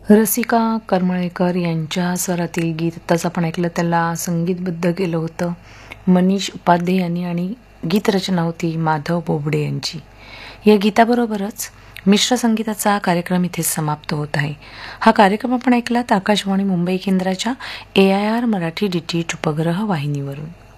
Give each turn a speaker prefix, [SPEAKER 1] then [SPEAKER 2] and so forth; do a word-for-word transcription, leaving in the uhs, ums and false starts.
[SPEAKER 1] रसिका करमळेकर यांच्या स्वरातील गीत आत्ताच आपण ऐकलं. त्याला संगीतबद्ध केलं होतं मनीष उपाध्ये यांनी आणि गीतरचना होती माधव बोबडे यांची. या गीताबरोबरच मिश्र संगीताचा कार्यक्रम इथेच समाप्त होत आहे. हा कार्यक्रम आपण ऐकलात आकाशवाणी मुंबई केंद्राच्या ए I R Marathi D T H उपग्रह वाहिनीवरून.